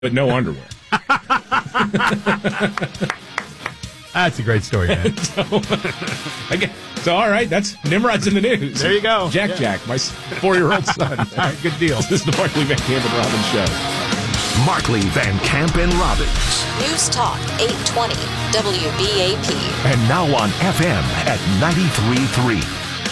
but no underwear. That's a great story, man. So, all right, that's Nimrod's in the news. There you go. Jack, my 4-year-old son. All right, good deal. This is the Markley, Van Camp, and Robbins show. Markley, Van Camp, and Robbins. News Talk 820 WBAP. And now on FM at 93.3.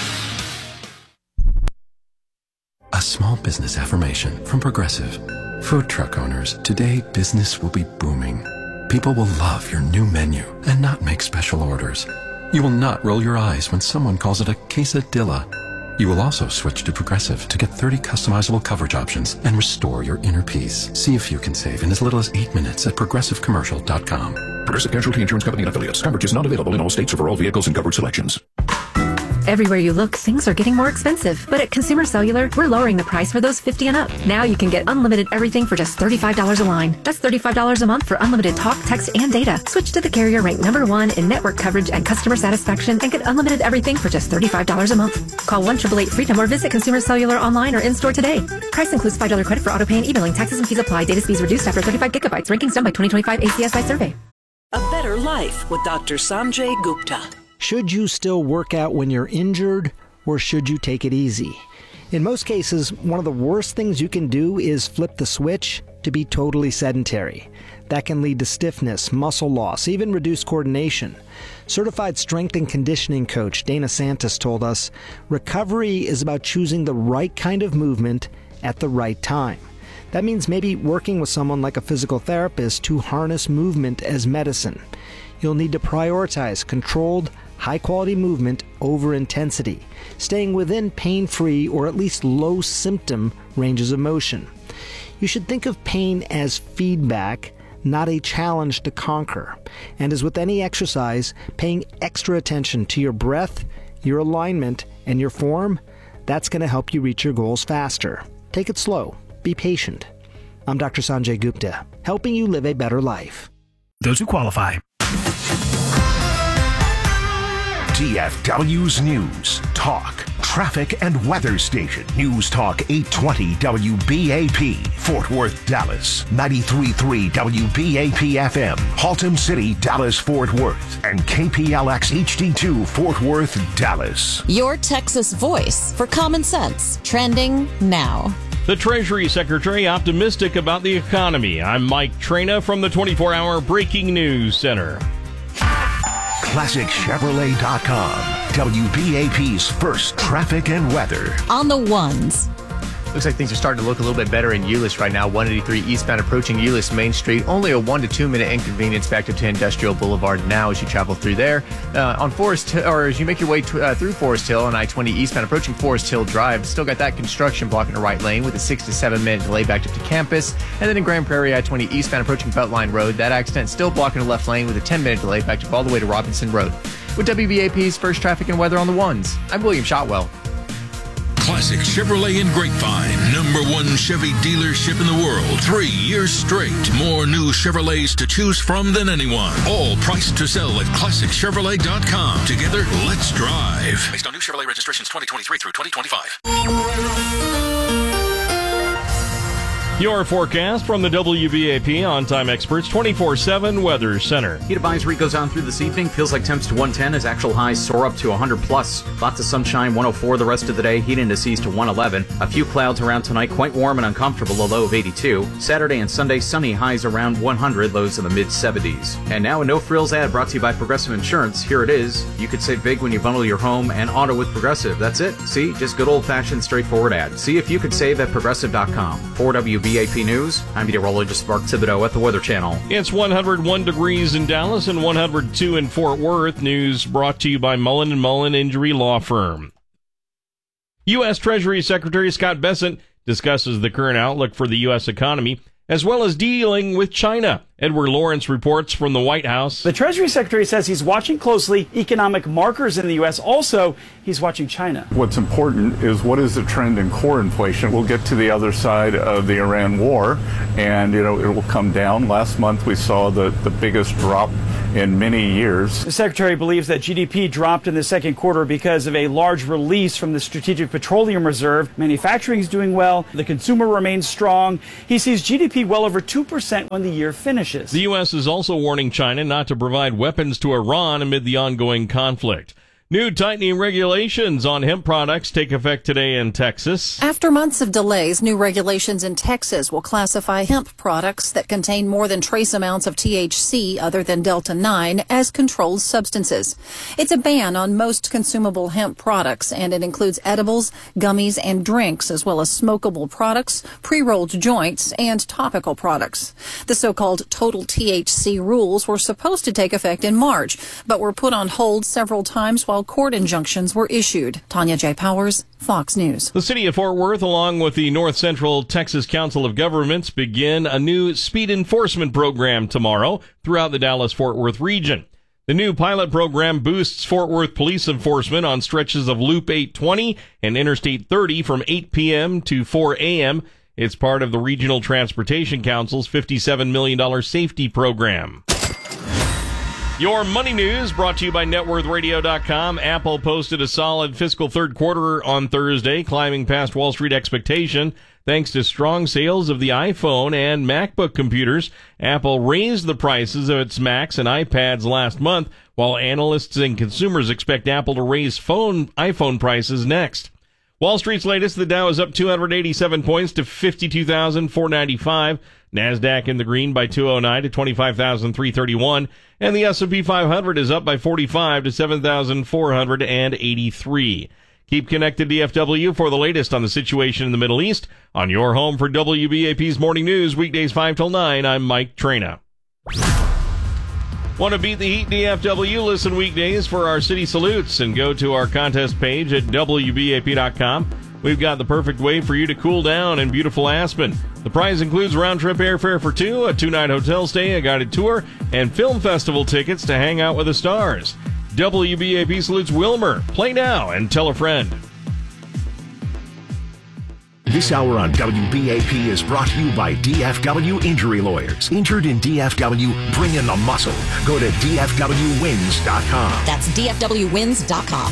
A small business affirmation from Progressive. Food truck owners, today business will be booming. People will love your new menu and not make special orders. You will not roll your eyes when someone calls it a quesadilla. You will also switch to Progressive to get 30 customizable coverage options and restore your inner peace. See if you can save in as little as 8 minutes at progressivecommercial.com. Progressive Casualty Insurance Company and Affiliates. Coverage is not available in all states or for all vehicles and coverage selections. Everywhere you look, things are getting more expensive. But at Consumer Cellular, we're lowering the price for those 50 and up. Now you can get unlimited everything for just $35 a line. That's $35 a month for unlimited talk, text, and data. Switch to the carrier ranked #1 in network coverage and customer satisfaction and get unlimited everything for just $35 a month. Call 1-888-FREEDOM or visit Consumer Cellular online or in-store today. Price includes $5 credit for auto pay and e-billing. Taxes and fees apply. Data speeds reduced after 35 gigabytes. Rankings done by 2025 ACSI survey. A better life with Dr. Sanjay Gupta. Should you still work out when you're injured, or should you take it easy? In most cases, one of the worst things you can do is flip the switch to be totally sedentary. That can lead to stiffness, muscle loss, even reduced coordination. Certified strength and conditioning coach Dana Santos told us, recovery is about choosing the right kind of movement at the right time. That means maybe working with someone like a physical therapist to harness movement as medicine. You'll need to prioritize controlled, high-quality movement over intensity, staying within pain-free or at least low-symptom ranges of motion. You should think of pain as feedback, not a challenge to conquer. And as with any exercise, paying extra attention to your breath, your alignment, and your form, that's going to help you reach your goals faster. Take it slow. Be patient. I'm Dr. Sanjay Gupta, helping you live a better life. Those who qualify. DFW's News, Talk, Traffic and Weather Station. News Talk 820 WBAP, Fort Worth, Dallas. 93.3 WBAP FM, Haltom City, Dallas, Fort Worth. And KPLX HD2, Fort Worth, Dallas. Your Texas voice for common sense. Trending now. The Treasury Secretary optimistic about the economy. I'm Mike Trena from the 24-hour Breaking News Center. ClassicChevrolet.com, WBAP's first traffic and weather. On the ones. Looks like things are starting to look a little bit better in Euless right now. 183 eastbound approaching Euless Main Street. Only a 1 to 2 minute inconvenience back up to Industrial Boulevard now as you travel through there. On Forest Hill, or as you make your way through Forest Hill on I-20 eastbound approaching Forest Hill Drive, still got that construction blocking the right lane with a 6 to 7 minute delay back up to campus. And then in Grand Prairie I-20 eastbound approaching Beltline Road, that accident still blocking the left lane with a 10 minute delay back up all the way to Robinson Road. With WBAP's first traffic and weather on the ones, I'm William Shotwell. Classic Chevrolet in Grapevine, #1 Chevy dealership in the world. 3 years straight. More new Chevrolets to choose from than anyone. All priced to sell at ClassicChevrolet.com. Together, let's drive. Based on new Chevrolet registrations 2023 through 2025. Your forecast from the WBAP On-Time Experts 24/7 Weather Center. Heat advisory goes on through this evening. Feels like temps to 110 as actual highs soar up to 100 plus. Lots of sunshine, 104 the rest of the day. Heat indices to 111. A few clouds around tonight, quite warm and uncomfortable, a low of 82. Saturday and Sunday, sunny, highs around 100, lows in the mid-70s. And now a No Frills ad brought to you by Progressive Insurance. Here it is. You could save big when you bundle your home and auto with Progressive. That's it. See? Just good old-fashioned, straightforward ad. See if you could save at Progressive.com. For WBAP News, I'm meteorologist Mark Thibodeau at the Weather Channel. It's 101 degrees in Dallas and 102 in Fort Worth. News brought to you by Mullen & Mullen Injury Law Firm. U.S. Treasury Secretary Scott Bessent discusses the current outlook for the U.S. economy, as well as dealing with China. Edward Lawrence reports from the White House. The Treasury Secretary says he's watching closely economic markers in the U.S. Also, he's watching China. What's important is what is the trend in core inflation. We'll get to the other side of the Iran war, and it will come down. Last month we saw the biggest drop in many years. The secretary believes that GDP dropped in the second quarter because of a large release from the Strategic Petroleum Reserve. Manufacturing is doing well. The consumer remains strong. He sees GDP well over 2% when the year finishes. The U.S. is also warning China not to provide weapons to Iran amid the ongoing conflict. New tightening regulations on hemp products take effect today in Texas. After months of delays, new regulations in Texas will classify hemp products that contain more than trace amounts of THC other than Delta-9 as controlled substances. It's a ban on most consumable hemp products, and it includes edibles, gummies, and drinks, as well as smokable products, pre-rolled joints, and topical products. The so-called total THC rules were supposed to take effect in March, but were put on hold several times while court injunctions were issued. Tanya J. Powers, Fox News. The city of Fort Worth, along with the North Central Texas Council of Governments, begin a new speed enforcement program tomorrow throughout the Dallas-Fort Worth region. The new pilot program boosts Fort Worth police enforcement on stretches of Loop 820 and Interstate 30 from 8 p.m. to 4 a.m. It's part of the Regional Transportation Council's $57 million safety program. Your money news brought to you by NetWorthRadio.com. Apple posted a solid fiscal third quarter on Thursday, climbing past Wall Street expectation thanks to strong sales of the iPhone and MacBook computers. Apple raised the prices of its Macs and iPads last month, while analysts and consumers expect Apple to raise iPhone prices next. Wall Street's latest, the Dow is up 287 points to 52,495. NASDAQ in the green by 209 to 25,331. And the S&P 500 is up by 45 to 7,483. Keep connected DFW for the latest on the situation in the Middle East on your home for WBAP's Morning News, weekdays 5 till 9. I'm Mike Trena. Want to beat the heat, DFW? Listen weekdays for our city salutes and go to our contest page at WBAP.com. We've got the perfect way for you to cool down in beautiful Aspen. The prize includes round-trip airfare for two, a two-night hotel stay, a guided tour, and film festival tickets to hang out with the stars. WBAP salutes Wilmer. Play now and tell a friend. This hour on WBAP is brought to you by DFW Injury Lawyers. Injured in DFW, bring in the muscle. Go to DFWwins.com. That's DFWwins.com.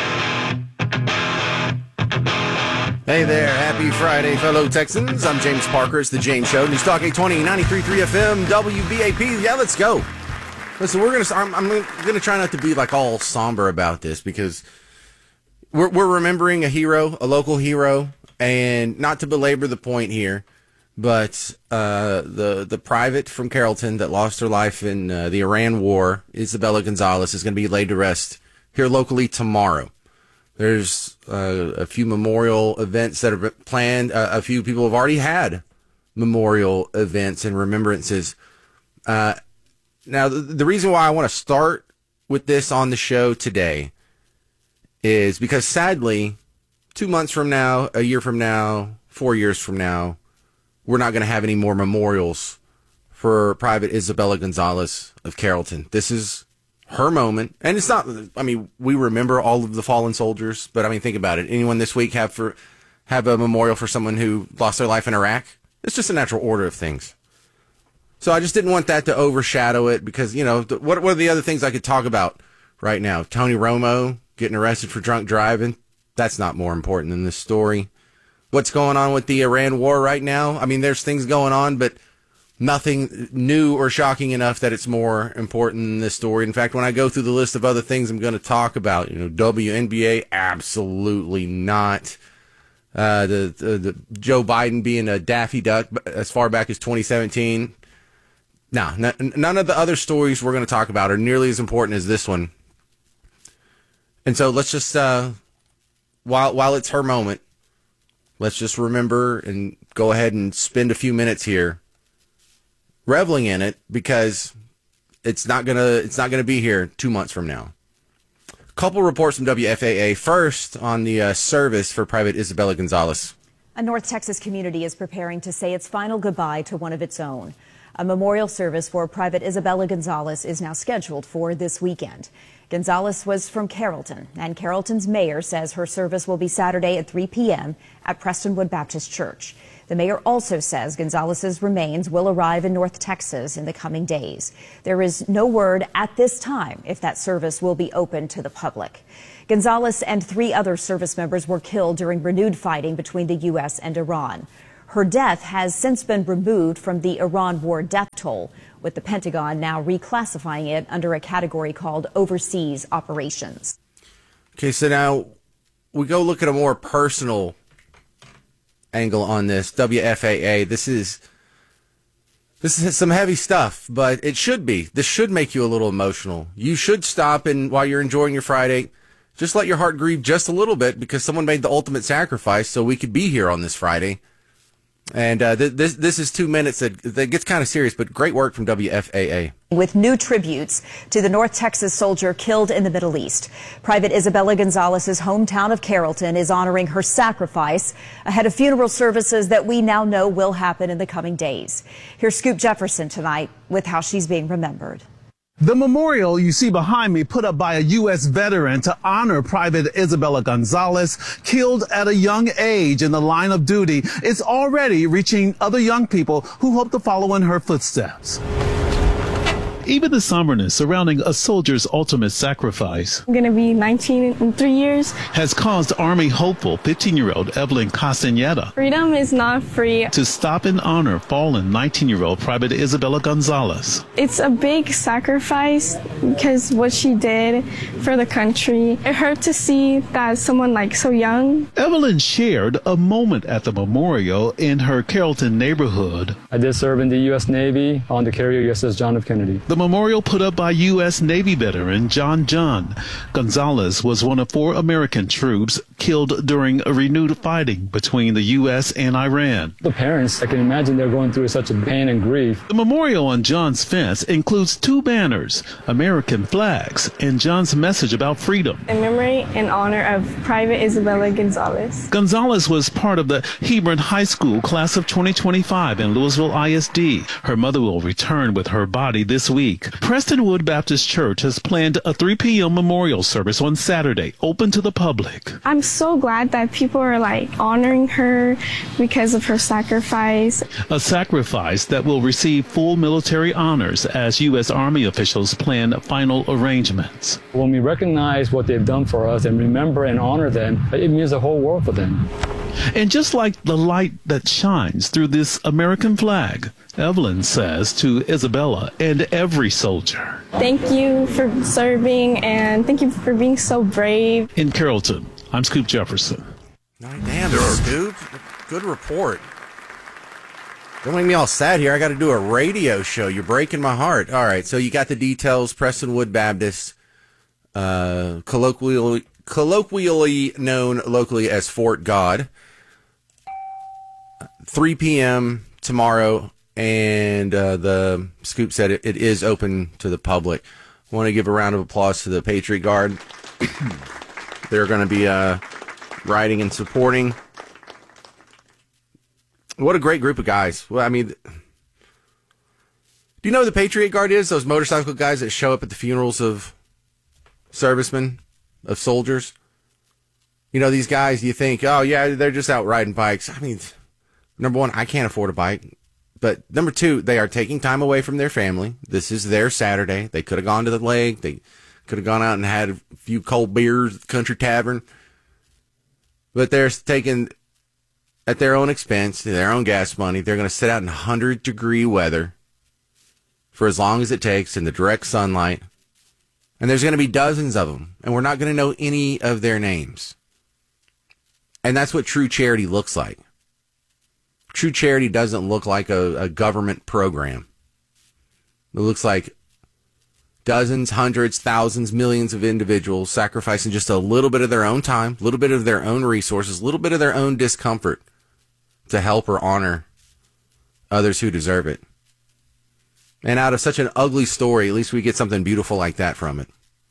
Hey there, happy Friday, fellow Texans. I'm James Parker. It's the James Show. News Talk 820, 93.3 FM, WBAP. Yeah, let's go. Listen, I'm gonna try not to be like all somber about this because we're remembering a hero, a local hero, and not to belabor the point here, but the private from Carrollton that lost her life in the Iran war, Isabella Gonzalez, is going to be laid to rest here locally tomorrow. There's a few memorial events that are planned. A few people have already had memorial events and remembrances. Now, the reason why I want to start with this on the show today is because, sadly, 2 months from now, a year from now, 4 years from now, we're not going to have any more memorials for Private Isabella Gonzalez of Carrollton. This is her moment. And it's not, I mean, we remember all of the fallen soldiers, but I mean, think about it. Anyone this week have a memorial for someone who lost their life in Iraq? It's just a natural order of things. So I just didn't want that to overshadow it because, you know, what are the other things I could talk about right now? Tony Romo getting arrested for drunk driving. That's not more important than this story. What's going on with the Iran war right now? I mean, there's things going on, but nothing new or shocking enough that it's more important than this story. In fact, when I go through the list of other things I'm going to talk about, you know, WNBA, absolutely not. The Joe Biden being a Daffy Duck as far back as 2017. No, none of the other stories we're going to talk about are nearly as important as this one. And so let's just, while it's her moment, let's just remember and go ahead and spend a few minutes here reveling in it because it's not gonna be here 2 months from now. A couple reports from WFAA. First, on the service for Private Isabella Gonzalez. A North Texas community is preparing to say its final goodbye to one of its own. A memorial service for Private Isabella Gonzalez is now scheduled for this weekend. Gonzalez was from Carrollton, and Carrollton's mayor says her service will be Saturday at 3 p.m. at Prestonwood Baptist Church. The mayor also says Gonzalez's remains will arrive in North Texas in the coming days. There is no word at this time if that service will be open to the public. Gonzalez and 3 other service members were killed during renewed fighting between the U.S. and Iran. Her death has since been removed from the Iran war death toll, with the Pentagon now reclassifying it under a category called overseas operations. Okay, so now we go look at a more personal angle on this. WFAA, this is some heavy stuff, but it should be. This should make you a little emotional. You should stop and while you're enjoying your Friday, just let your heart grieve just a little bit because someone made the ultimate sacrifice so we could be here on this Friday. And this is 2 minutes that gets kind of serious, but great work from WFAA. With new tributes to the North Texas soldier killed in the Middle East. Private Isabella Gonzalez's hometown of Carrollton is honoring her sacrifice ahead of funeral services that we now know will happen in the coming days. Here's Scoop Jefferson tonight with how she's being remembered. The memorial you see behind me, put up by a U.S. veteran to honor Private Isabella Gonzalez, killed at a young age in the line of duty, is already reaching other young people who hope to follow in her footsteps. Even the somberness surrounding a soldier's ultimate sacrifice I'm going to be 19 in 3 years. Has caused Army hopeful 15-year-old Evelyn Castañeda Freedom is not free. To stop and honor fallen 19-year-old Private Isabella Gonzalez. It's a big sacrifice because what she did for the country. It hurt to see that someone like so young. Evelyn shared a moment at the memorial in her Carrollton neighborhood. I did serve in the U.S. Navy on the carrier USS John F. Kennedy. The memorial put up by U.S. Navy veteran John John. Gonzalez was one of 4 American troops killed during a renewed fighting between the U.S. and Iran. The parents, I can imagine they're going through such a pain and grief. The memorial on John's fence includes 2 banners, American flags, and John's message about freedom. In memory and honor of Private Isabella Gonzalez. Gonzalez was part of the Hebron High School class of 2025 in Louisville ISD. Her mother will return with her body this week. Prestonwood Baptist Church has planned a 3 p.m. memorial service on Saturday, open to the public. I'm so glad that people are honoring her because of her sacrifice. A sacrifice that will receive full military honors as U.S. Army officials plan final arrangements. When we recognize what they've done for us and remember and honor them, it means the whole world for them. And just like the light that shines through this American flag, Evelyn says to Isabella and every soldier, thank you for serving and thank you for being so brave. In Carrollton, I'm Scoop Jefferson. Damn, Scoop. Good report. Don't make me all sad here. I got to do a radio show. You're breaking my heart. All right, so you got the details. Prestonwood Baptist, colloquially known locally as Fort God. 3 p.m. tomorrow, and the Scoop said it is open to the public. I want to give a round of applause to the Patriot Guard. They're going to be riding and supporting. What a great group of guys. Well, I mean, do you know who the Patriot Guard is? Those motorcycle guys that show up at the funerals of servicemen, of soldiers. You know, these guys, you think, oh, yeah, they're just out riding bikes. I mean, number one, I can't afford a bike. But number two, they are taking time away from their family. This is their Saturday. They could have gone to the lake. They could have gone out and had a few cold beers at the country tavern. But they're taking, at their own expense, their own gas money, they're going to sit out in 100-degree weather for as long as it takes in the direct sunlight. And there's going to be dozens of them. And we're not going to know any of their names. And that's what true charity looks like. True charity doesn't look like a government program. It looks like dozens, hundreds, thousands, millions of individuals sacrificing just a little bit of their own time, a little bit of their own resources, a little bit of their own discomfort to help or honor others who deserve it. And out of such an ugly story, at least we get something beautiful like that from it.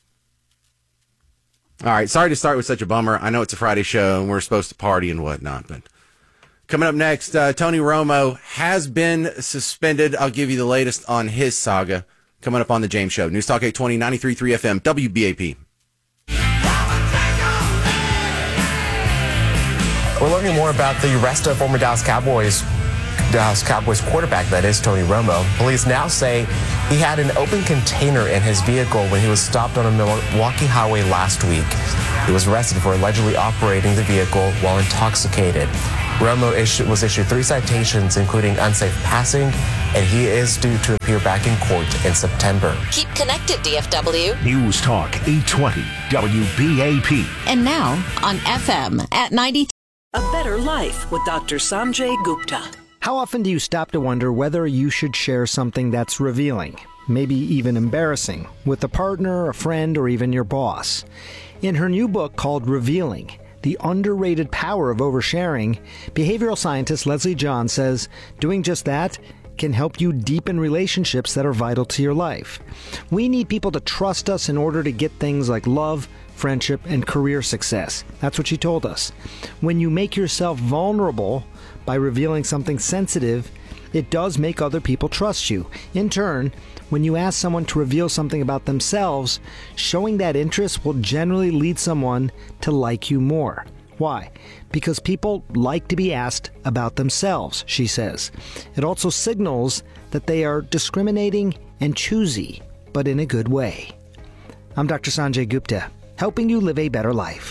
All right, sorry to start with such a bummer. I know it's a Friday show and we're supposed to party and whatnot, but coming up next, Tony Romo has been suspended. I'll give you the latest on his saga coming up on The James Show. News Talk 820, 93.3 FM, WBAP. We're learning more about the arrest of former Dallas Cowboys quarterback, that is, Tony Romo. Police now say he had an open container in his vehicle when he was stopped on a Milwaukee highway last week. He was arrested for allegedly operating the vehicle while intoxicated. Romo was issued 3 citations, including unsafe passing, and he is due to appear back in court in September. Keep connected, DFW. News Talk 820 WBAP. And now on FM at 93. A Better Life with Dr. Sanjay Gupta. How often do you stop to wonder whether you should share something that's revealing, maybe even embarrassing, with a partner, a friend, or even your boss? In her new book called Revealing, The Underrated Power of Oversharing, behavioral scientist Leslie John says doing just that can help you deepen relationships that are vital to your life. We need people to trust us in order to get things like love, friendship, and career success. That's what she told us. When you make yourself vulnerable by revealing something sensitive, it does make other people trust you. In turn, when you ask someone to reveal something about themselves, showing that interest will generally lead someone to like you more. Why? Because people like to be asked about themselves, she says. It also signals that they are discriminating and choosy, but in a good way. I'm Dr. Sanjay Gupta, helping you live a better life.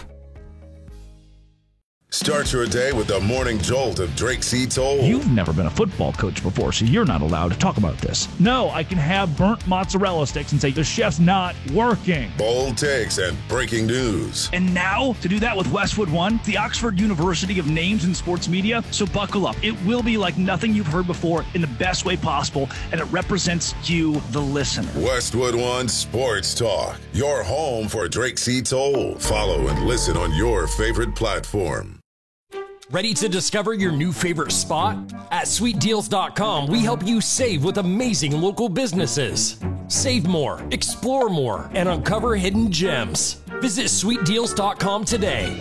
Start your day with the morning jolt of Drake C. Toll. You've never been a football coach before, so you're not allowed to talk about this. No, I can have burnt mozzarella sticks and say the chef's not working. Bold takes and breaking news. And now, to do that with Westwood One, the Oxford University of Names in Sports Media. So buckle up. It will be like nothing you've heard before in the best way possible, and it represents you, the listener. Westwood One Sports Talk, your home for Drake C. Toll. Follow and listen on your favorite platform. Ready to discover your new favorite spot? At SweetDeals.com, we help you save with amazing local businesses. Save more, explore more, and uncover hidden gems. Visit SweetDeals.com today.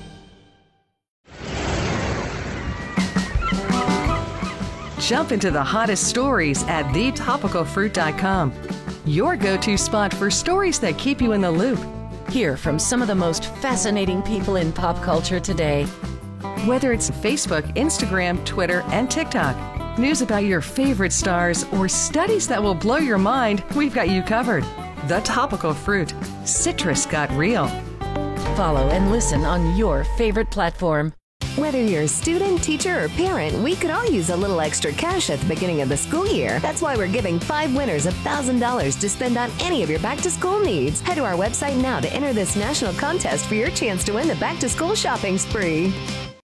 Jump into the hottest stories at TheTopicalFruit.com. Your go-to spot for stories that keep you in the loop. Hear from some of the most fascinating people in pop culture today. Whether it's Facebook, Instagram, Twitter, and TikTok, news about your favorite stars, or studies that will blow your mind, we've got you covered. The Topical Fruit. Citrus got real. Follow and listen on your favorite platform. Whether you're a student, teacher, or parent, we could all use a little extra cash at the beginning of the school year. That's why we're giving 5 winners $1,000 to spend on any of your back-to-school needs. Head to our website now to enter this national contest for your chance to win the back-to-school shopping spree.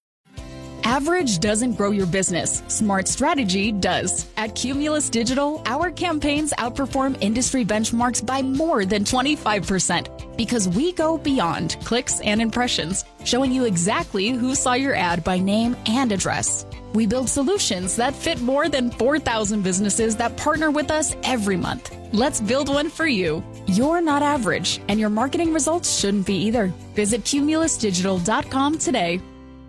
Average doesn't grow your business. Smart strategy does. At Cumulus Digital, our campaigns outperform industry benchmarks by more than 25% because we go beyond clicks and impressions, showing you exactly who saw your ad by name and address. We build solutions that fit more than 4,000 businesses that partner with us every month. Let's build one for you. You're not average, and your marketing results shouldn't be either. Visit cumulusdigital.com today.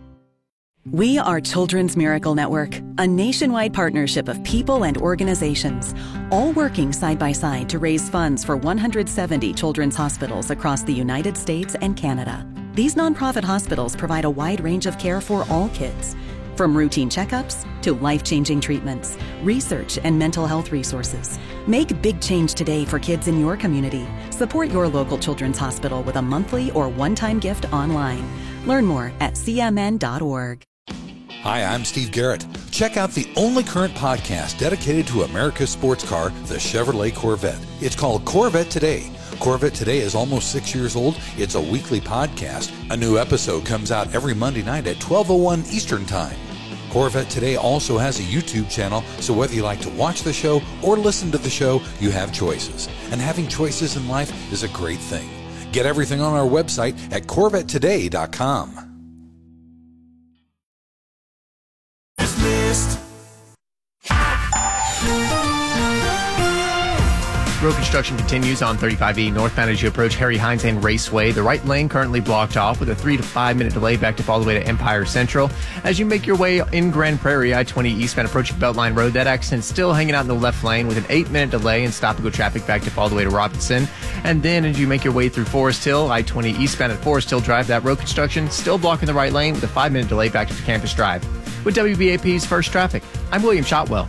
We are Children's Miracle Network, a nationwide partnership of people and organizations, all working side by side to raise funds for 170 children's hospitals across the United States and Canada. These nonprofit hospitals provide a wide range of care for all kids, from routine checkups to life-changing treatments, research, and mental health resources. Make big change today for kids in your community. Support your local children's hospital with a monthly or one-time gift online. Learn more at cmn.org. Hi, I'm Steve Garrett. Check out the only current podcast dedicated to America's sports car, the Chevrolet Corvette. It's called Corvette Today. Corvette Today is almost 6 years old. It's a weekly podcast. A new episode comes out every Monday night at 12:01 Eastern Time. Corvette Today also has a YouTube channel, so whether you like to watch the show or listen to the show, you have choices. And having choices in life is a great thing. Get everything on our website at CorvetteToday.com. Road construction continues on 35E northbound as you approach Harry Hines and Raceway. The right lane currently blocked off with a 3 to 5 minute delay backed up all the way to Empire Central. As you make your way in Grand Prairie, I-20 eastbound approaching Beltline Road, that accident still hanging out in the left lane with an 8-minute delay and stop-and-go traffic backed up all the way to Robinson. And then as you make your way through Forest Hill, I-20 eastbound at Forest Hill Drive, that road construction still blocking the right lane with a 5-minute delay back to Campus Drive. With WBAP's First Traffic, I'm William Shotwell.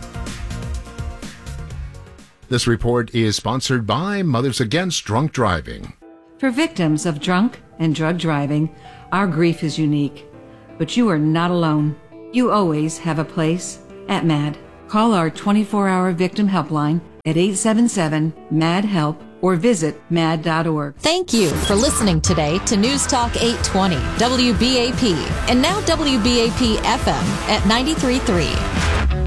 This report is sponsored by Mothers Against Drunk Driving. For victims of drunk and drug driving, our grief is unique. But you are not alone. You always have a place at MAD. Call our 24-hour victim helpline at 877-MAD-HELP or visit mad.org. Thank you for listening today to News Talk 820 WBAP and now WBAP FM at 93.3.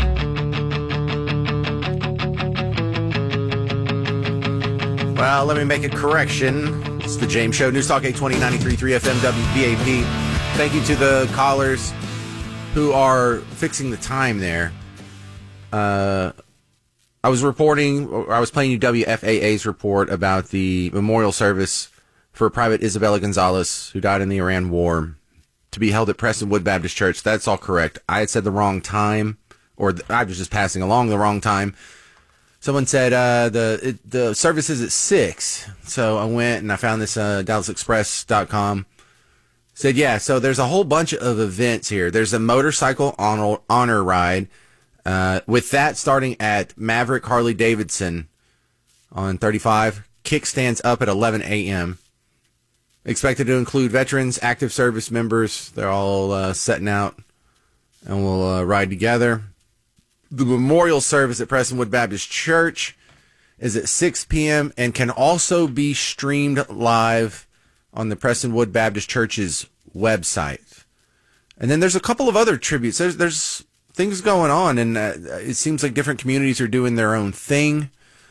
Well, let me make a correction. It's the James Show, News Talk 820, 93.3 FM, WBAP. Thank you to the callers who are fixing the time there. I was playing you WFAA's report about the memorial service for Private Isabella Gonzalez, who died in the Iran War, to be held at Prestonwood Baptist Church. That's all correct. I had said the wrong time, or I was just passing along the wrong time. Someone said the service is at 6, so I went and I found this DallasExpress.com. Said, yeah, so there's a whole bunch of events here. There's a motorcycle honor ride, with that starting at Maverick Harley-Davidson on 35. Kickstands up at 11 a.m. Expected to include veterans, active service members. They're all setting out and we'll ride together. The memorial service at Prestonwood Baptist Church is at 6 p.m. and can also be streamed live on the Prestonwood Baptist Church's website. And then there's a couple of other tributes. There's things going on, and it seems like different communities are doing their own thing.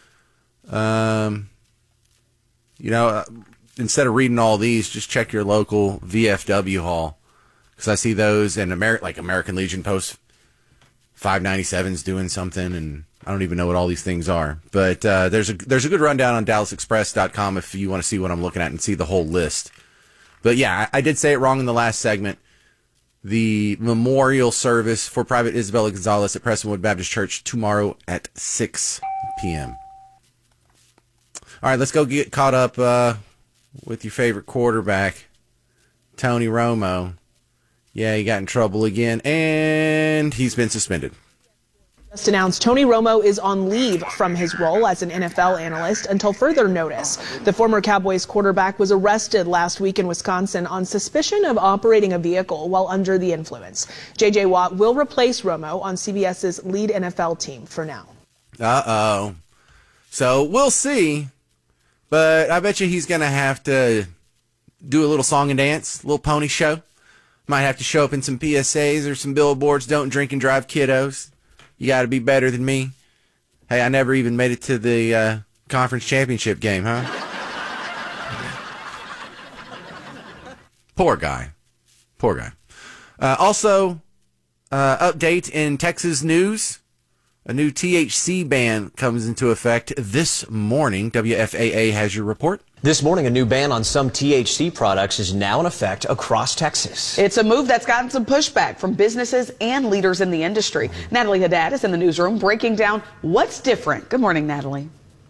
Instead of reading all these, just check your local VFW hall, because I see those, and American Legion posts 597's doing something, and I don't even know what all these things are. But there's a good rundown on DallasExpress.com if you want to see what I'm looking at and see the whole list. But yeah, I did say it wrong in the last segment. The memorial service for Private Isabella Gonzalez at Prestonwood Baptist Church tomorrow at 6 p.m. All right, let's go get caught up with your favorite quarterback, Tony Romo. Yeah, he got in trouble again, and he's been suspended. Just announced Tony Romo is on leave from his role as an NFL analyst until further notice. The former Cowboys quarterback was arrested last week in Wisconsin on suspicion of operating a vehicle while under the influence. J.J. Watt will replace Romo on CBS's lead NFL team for now. Uh-oh. So we'll see, but I bet you he's going to have to do a little song and dance, a little pony show. Might have to show up in some PSAs or some billboards. Don't drink and drive, kiddos. You got to be better than me. Hey, I never even made it to the conference championship game, huh? Poor guy. Also, update in Texas news. A new THC ban comes into effect this morning. WFAA has your report. This morning, a new ban on some THC products is now in effect across Texas. It's a move that's gotten some pushback from businesses and leaders in the industry. Natalie Haddad is in the newsroom breaking down what's different. Good morning, Natalie.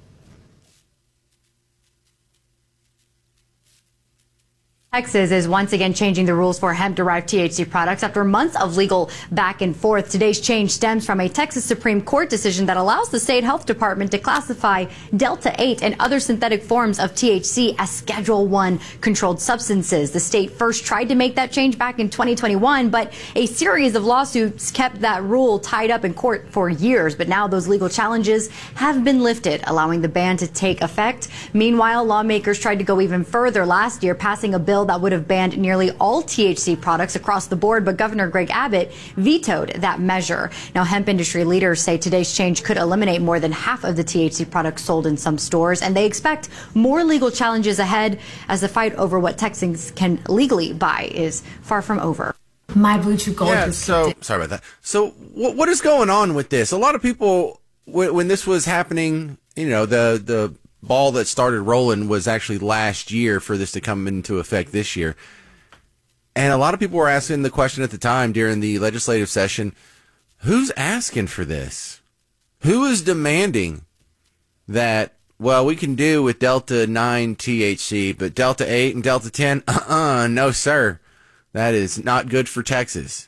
Texas is once again changing the rules for hemp-derived THC products after months of legal back and forth. Today's change stems from a Texas Supreme Court decision that allows the state health department to classify Delta-8 and other synthetic forms of THC as Schedule I controlled substances. The state first tried to make that change back in 2021, but a series of lawsuits kept that rule tied up in court for years. But now those legal challenges have been lifted, allowing the ban to take effect. Meanwhile, lawmakers tried to go even further last year, passing a bill that would have banned nearly all THC products across the board, but Governor Greg Abbott vetoed that measure. Now, hemp industry leaders say today's change could eliminate more than half of the THC products sold in some stores, and they expect more legal challenges ahead as the fight over what Texans can legally buy is far from over. My Bluetooth Gold. Yeah, sorry about that. So what is going on with this? A lot of people, when this was happening, the ball that started rolling was actually last year for this to come into effect this year. And a lot of people were asking the question at the time during the legislative session, who's asking for this? Who is demanding that well, we can do with Delta 9 THC, but Delta 8 and Delta 10, no, sir. That is not good for Texas.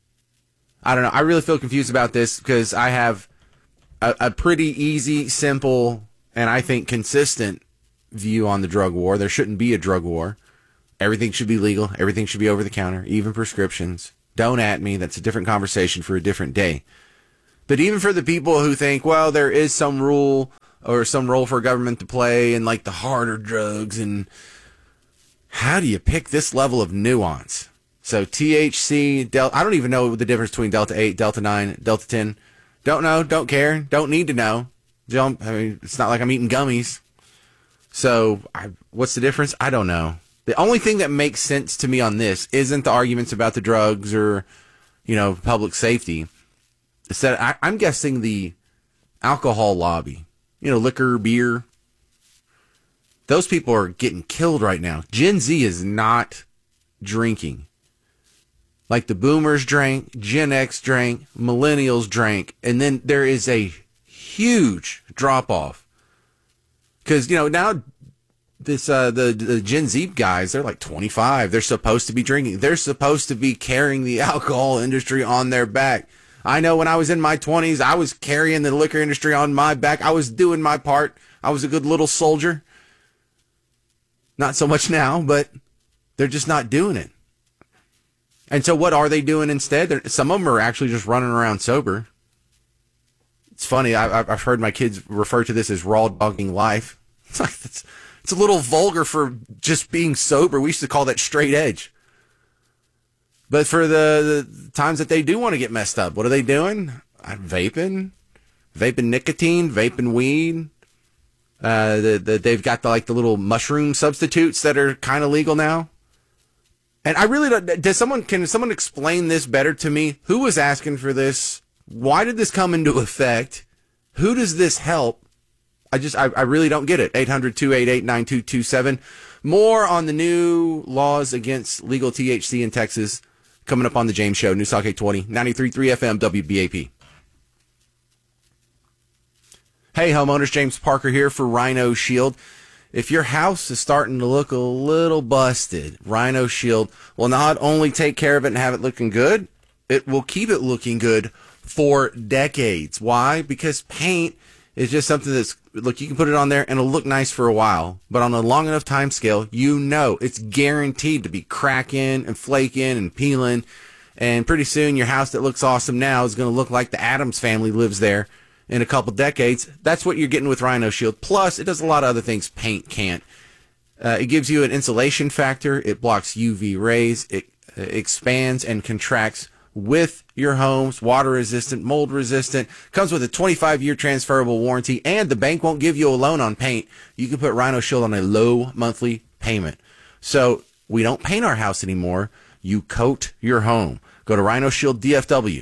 I don't know. I really feel confused about this because I have a pretty easy, simple, and I think consistent view on the drug war. There shouldn't be a drug war. Everything should be legal. Everything should be over the counter, even prescriptions. Don't at me. That's a different conversation for a different day. But even for the people who think, well, there is some rule or some role for government to play in like the harder drugs, and how do you pick this level of nuance? So THC, I don't even know the difference between Delta 8, Delta 9, Delta 10. Don't know, don't care, don't need to know. I mean, it's not like I'm eating gummies. So what's the difference? I don't know. The only thing that makes sense to me on this isn't the arguments about the drugs or, public safety. Instead, I'm guessing the alcohol lobby, liquor, beer. Those people are getting killed right now. Gen Z is not drinking. Like the boomers drank, Gen X drank, millennials drank, and then there is a huge drop-off. Because, now this the Gen Z guys, they're like 25. They're supposed to be drinking. They're supposed to be carrying the alcohol industry on their back. I know when I was in my 20s, I was carrying the liquor industry on my back. I was doing my part. I was a good little soldier. Not so much now, but they're just not doing it. And so what are they doing instead? Some of them are actually just running around sober. It's funny. I've heard my kids refer to this as raw dogging life. It's like it's a little vulgar for just being sober. We used to call that straight edge. But for the times that they do want to get messed up, what are they doing? Vaping nicotine, vaping weed. They've got the little mushroom substitutes that are kind of legal now. And I really don't. Can someone explain this better to me? Who was asking for this? Why did this come into effect? Who does this help? I really don't get it. 800-288-9227. More on the new laws against legal THC in Texas coming up on the James Show. News Talk 820, 93.3 FM, WBAP. Hey, homeowners, James Parker here for Rhino Shield. If your house is starting to look a little busted, Rhino Shield will not only take care of it and have it looking good, it will keep it looking good for decades. Why? Because paint is just something that's, look, you can put it on there and it'll look nice for a while, but on a long enough time scale, it's guaranteed to be cracking and flaking and peeling, and pretty soon your house that looks awesome now is going to look like the Addams family lives there in a couple decades. That's what you're getting with Rhino Shield. Plus, it does a lot of other things paint can't. It gives you an insulation factor. It blocks UV rays. It expands and contracts with your home's water resistant, mold resistant. Comes with a 25-year transferable warranty, and the bank won't give you a loan on paint. You can put Rhino Shield on a low monthly payment. So we don't paint our house anymore. You coat your home. Go to RhinoShieldDFW.com.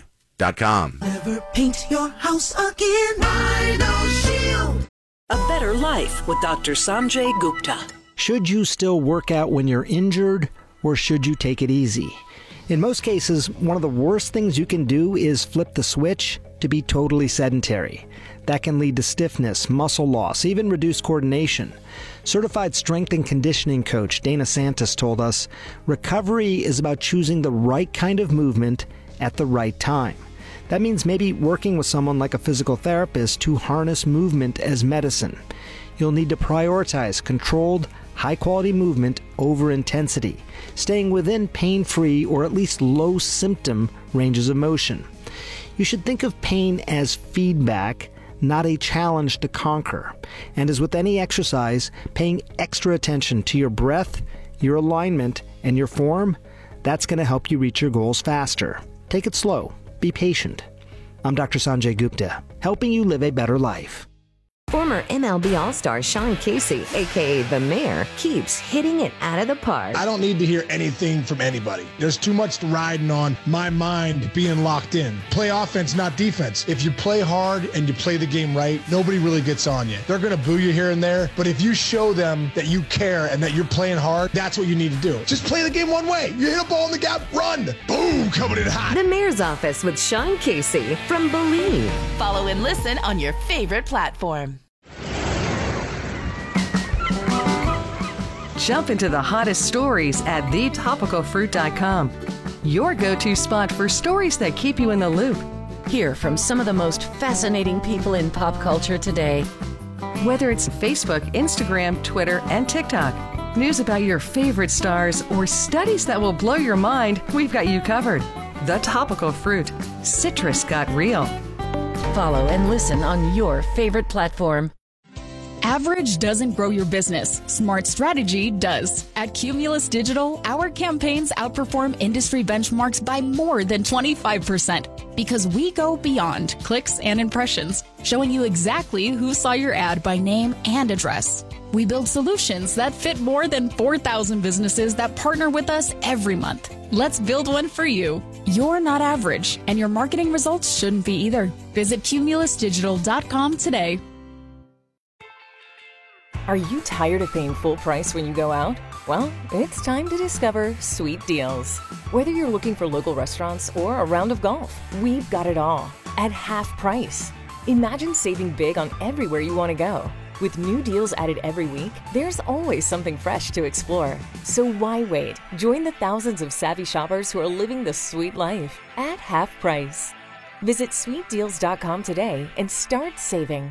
Never paint your house again. Rhino Shield. A better life with Dr. Sanjay Gupta. Should you still work out when you're injured, or should you take it easy? In most cases, one of the worst things you can do is flip the switch to be totally sedentary. That can lead to stiffness, muscle loss, even reduced coordination. Certified strength and conditioning coach Dana Santos told us, recovery is about choosing the right kind of movement at the right time. That means maybe working with someone like a physical therapist to harness movement as medicine. You'll need to prioritize controlled, high-quality movement over intensity, staying within pain-free or at least low-symptom ranges of motion. You should think of pain as feedback, not a challenge to conquer. And as with any exercise, paying extra attention to your breath, your alignment, and your form, that's going to help you reach your goals faster. Take it slow. Be patient. I'm Dr. Sanjay Gupta, helping you live a better life. Former MLB All-Star Sean Casey, a.k.a. The Mayor, keeps hitting it out of the park. I don't need to hear anything from anybody. There's too much riding on my mind being locked in. Play offense, not defense. If you play hard and you play the game right, nobody really gets on you. They're going to boo you here and there, but if you show them that you care and that you're playing hard, that's what you need to do. Just play the game one way. You hit a ball in the gap, run. Boom, coming in hot. The Mayor's Office with Sean Casey from Believe. Follow and listen on your favorite platform. Jump into the hottest stories at thetopicalfruit.com. Your go-to spot for stories that keep you in the loop. Hear from some of the most fascinating people in pop culture today. Whether it's Facebook, Instagram, Twitter, and TikTok, news about your favorite stars, or studies that will blow your mind, we've got you covered. The Topical Fruit. Citrus got real. Follow and listen on your favorite platform. Average doesn't grow your business. Smart strategy does. At Cumulus Digital, our campaigns outperform industry benchmarks by more than 25% because we go beyond clicks and impressions, showing you exactly who saw your ad by name and address. We build solutions that fit more than 4,000 businesses that partner with us every month. Let's build one for you. You're not average, and your marketing results shouldn't be either. Visit cumulusdigital.com today. Are you tired of paying full price when you go out? Well, it's time to discover Sweet Deals. Whether you're looking for local restaurants or a round of golf, we've got it all at half price. Imagine saving big on everywhere you want to go. With new deals added every week, there's always something fresh to explore. So why wait? Join the thousands of savvy shoppers who are living the sweet life at half price. Visit sweetdeals.com today and start saving.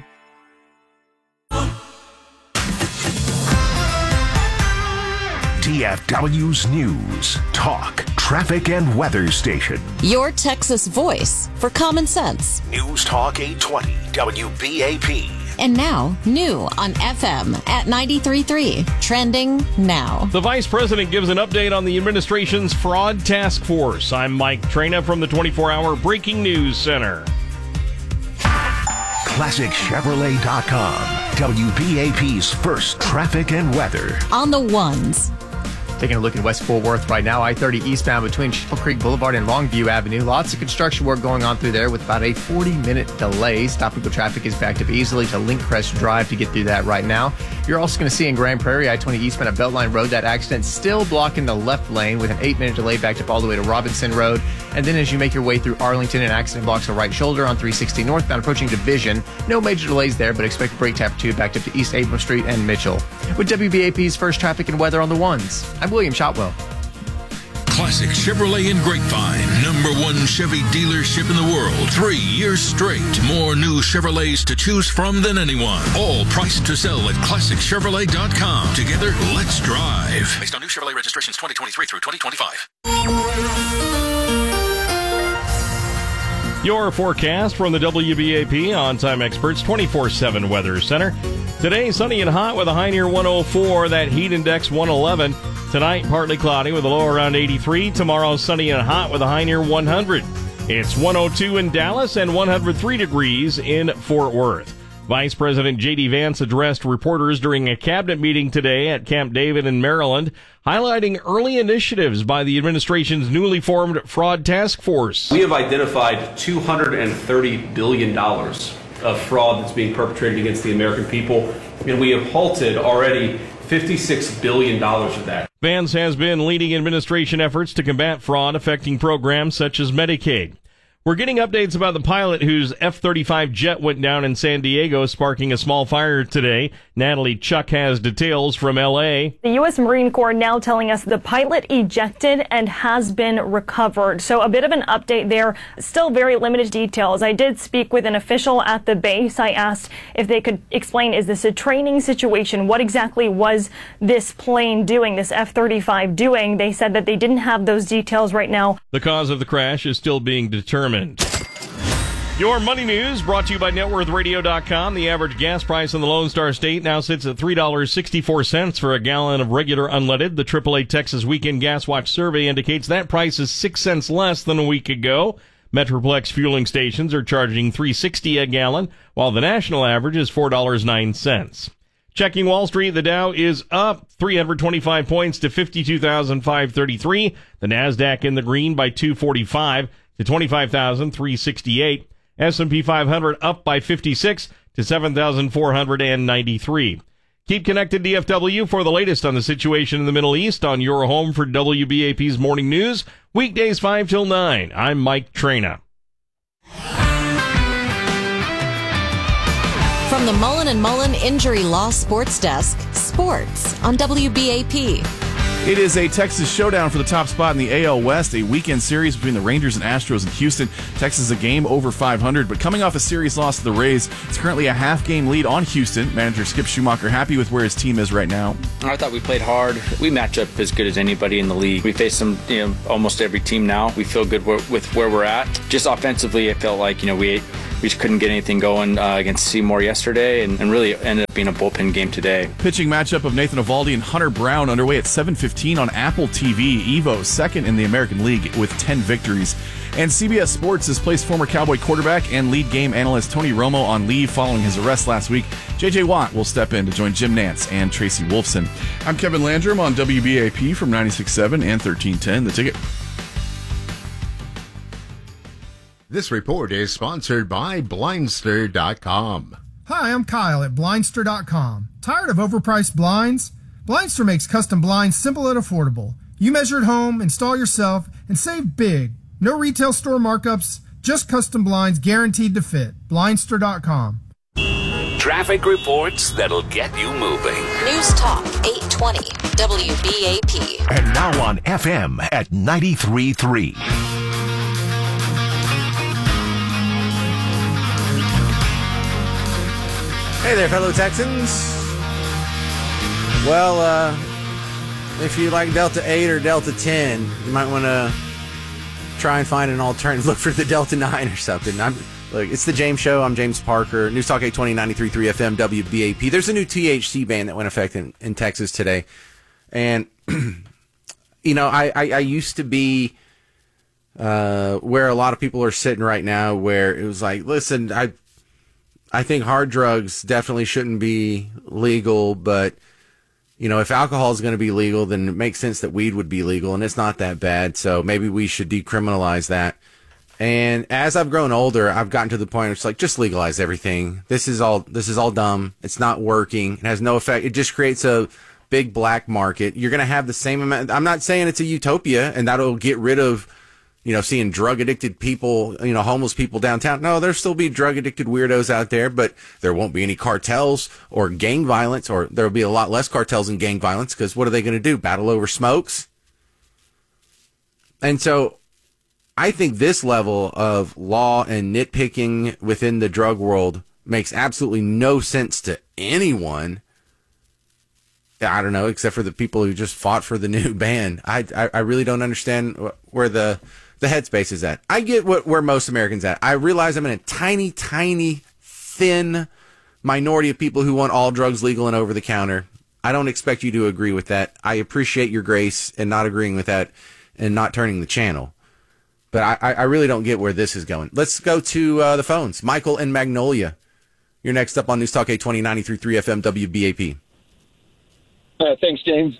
DFW's News, Talk, Traffic, and Weather Station. Your Texas voice for common sense. News Talk 820, WBAP. And now, new on FM at 93.3. Trending now. The Vice President gives an update on the administration's fraud task force. I'm Mike Trena from the 24-hour Breaking News Center. ClassicChevrolet.com, WBAP's first traffic and weather. On the ones. Taking a look at West Fort Worth right now, I-30 eastbound between Shoal Creek Boulevard and Longview Avenue. Lots of construction work going on through there with about a 40-minute delay. Stop-and-go traffic is backed up easily to Linkcrest Drive to get through that right now. You're also going to see in Grand Prairie, I-20 eastbound at Beltline Road, that accident still blocking the left lane with an 8-minute delay backed up all the way to Robinson Road. And then as you make your way through Arlington, an accident blocks the right shoulder on 360 northbound approaching Division. No major delays there, but expect a brake tap 2 backed up to East Abrams Street and Mitchell. With WBAP's first traffic and weather on the ones, I'm William Shotwell. Classic Chevrolet in Grapevine, #1 Chevy dealership in the world, 3 years straight. More new Chevrolets to choose from than anyone. All priced to sell at ClassicChevrolet.com. Together, let's drive. Based on new Chevrolet registrations 2023 through 2025. Your forecast from the WBAP On-Time Experts 24/7 Weather Center. Today, sunny and hot with a high near 104, that heat index 111. Tonight, partly cloudy with a low around 83. Tomorrow, sunny and hot with a high near 100. It's 102 in Dallas and 103 degrees in Fort Worth. Vice President J.D. Vance addressed reporters during a cabinet meeting today at Camp David in Maryland, highlighting early initiatives by the administration's newly formed fraud task force. We have identified $230 billion of fraud that's being perpetrated against the American people, and we have halted already $56 billion of that. Vance has been leading administration efforts to combat fraud affecting programs such as Medicaid. We're getting updates about the pilot whose F-35 jet went down in San Diego, sparking a small fire today. Natalie Chuck has details from L.A. The U.S. Marine Corps now telling us the pilot ejected and has been recovered. So a bit of an update there. Still very limited details. I did speak with an official at the base. I asked if they could explain, is this a training situation? What exactly was this plane doing, this F-35 doing? They said that they didn't have those details right now. The cause of the crash is still being determined. Your money news brought to you by NetWorthRadio.com. The average gas price in the Lone Star State now sits at $3.64 for a gallon of regular unleaded. The AAA Texas Weekend Gas Watch survey indicates that price is 6 cents less than a week ago. Metroplex fueling stations are charging $3.60 a gallon, while the national average is $4.09. Checking Wall Street, the Dow is up 325 points to 52,533. The Nasdaq in the green by 245 to 25,368. S&P 500 up by 56 to 7,493. Keep connected, DFW, for the latest on the situation in the Middle East on your home for WBAP's Morning News. Weekdays 5 till 9. I'm Mike Trena. From the Mullen & Mullen Injury Law Sports Desk, sports on WBAP. It is a Texas showdown for the top spot in the AL West, a weekend series between the Rangers and Astros in Houston. Texas is a game over 500, but coming off a series loss to the Rays, it's currently a half-game lead on Houston. Manager Skip Schumacher happy with where his team is right now. I thought we played hard. We match up as good as anybody in the league. We face some, almost every team now. We feel good with where we're at. Just offensively, it felt like, we just couldn't get anything going against Seymour yesterday, and really ended up being a bullpen game today. Pitching matchup of Nathan Eovaldi and Hunter Brown underway at 7:15 on Apple TV. Evo second in the American League with 10 victories. And CBS Sports has placed former Cowboy quarterback and lead game analyst Tony Romo on leave following his arrest last week. J.J. Watt will step in to join Jim Nantz and Tracy Wolfson. I'm Kevin Landrum on WBAP from 96.7 and 1310. The Ticket. This report is sponsored by Blindster.com. Hi, I'm Kyle at Blindster.com. Tired of overpriced blinds? Blindster makes custom blinds simple and affordable. You measure at home, install yourself, and save big. No retail store markups, just custom blinds guaranteed to fit. Blindster.com. Traffic reports that'll get you moving. News Talk 820 WBAP. And now on FM at 93.3. Hey there, fellow Texans. Well, if you like Delta 8 or Delta 10, you might want to try and find an alternative. Look for the Delta 9 or something. Look, it's the James Show. I'm James Parker. News Talk 820, 93.3 FM, WBAP. There's a new THC ban that went effect in Texas today. And, I used to be where a lot of people are sitting right now, where it was like, listen, I think hard drugs definitely shouldn't be legal, but, if alcohol is going to be legal, then it makes sense that weed would be legal, and it's not that bad, so maybe we should decriminalize that. And as I've grown older, I've gotten to the point where it's like, just legalize everything. This is all dumb. It's not working. It has no effect. It just creates a big black market. You're going to have the same amount. I'm not saying it's a utopia, and that'll get rid of seeing drug-addicted people, homeless people downtown. No, there'll still be drug-addicted weirdos out there, but there won't be any cartels or gang violence, or there'll be a lot less cartels and gang violence, because what are they going to do, battle over smokes? And so I think this level of law and nitpicking within the drug world makes absolutely no sense to anyone. I don't know, except for the people who just fought for the new ban. I really don't understand where the headspace is at. I get where most Americans at. I realize I'm in a tiny, tiny, thin minority of people who want all drugs legal and over the counter. I don't expect you to agree with that. I appreciate your grace in not agreeing with that and not turning the channel. But I really don't get where this is going. Let's go to the phones. Michael and Magnolia. You're next up on News Talk 820, 93.3 FM, WBAP. Thanks, James.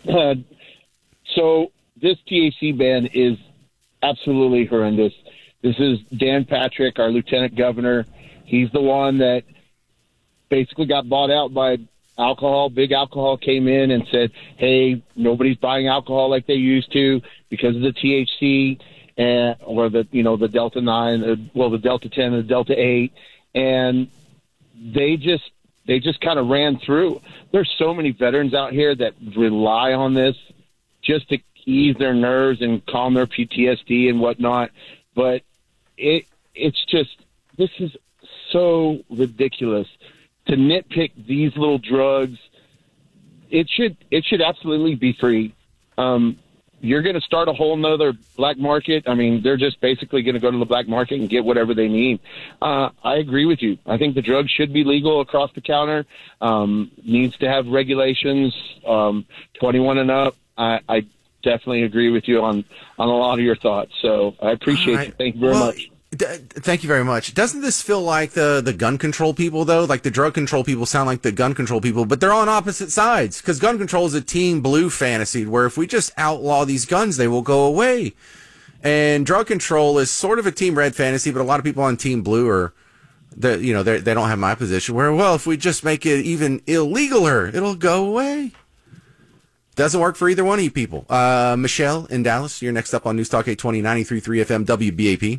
So this THC ban is absolutely horrendous. This is Dan Patrick, our lieutenant governor. He's the one that basically got bought out by alcohol. Big Alcohol came in and said, hey, nobody's buying alcohol like they used to because of the THC or the Delta 9, the Delta 10 and the Delta 8. And they just kind of ran through. There's so many veterans out here that rely on this just to ease their nerves and calm their PTSD and whatnot. But it's just, this is so ridiculous to nitpick these little drugs. It should absolutely be free. You're going to start a whole nother black market. I mean, they're just basically going to go to the black market and get whatever they need. I agree with you. I think the drug should be legal across the counter. Needs to have regulations, 21 and up. I definitely agree with you on a lot of your thoughts. So I appreciate you. Thank you very much. Thank you very much. Doesn't this feel like the gun control people, though? Like the drug control people sound like the gun control people, but they're on opposite sides, because gun control is a Team Blue fantasy where if we just outlaw these guns, they will go away. And drug control is sort of a Team Red fantasy, but a lot of people on Team Blue are, they don't have my position where, well, if we just make it even illegaler, it'll go away. Doesn't work for either one of you people. Michelle in Dallas, you're next up on News Talk 820, 93.3 FM, WBAP.